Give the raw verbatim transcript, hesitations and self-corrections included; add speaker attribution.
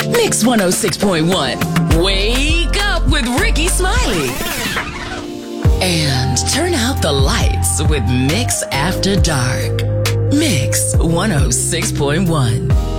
Speaker 1: Mix one oh six point one. Wake up with Ricky Smiley. And turn out the lights with Mix After Dark. Mix one oh six point one.